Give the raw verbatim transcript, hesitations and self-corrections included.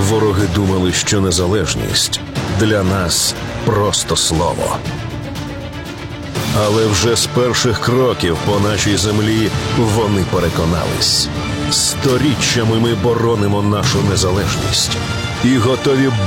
Вороги думали, що незалежність для нас просто слово. Але вже з перших кроків по нашій землі вони переконались. Сторіччями ми боронимо нашу незалежність і готові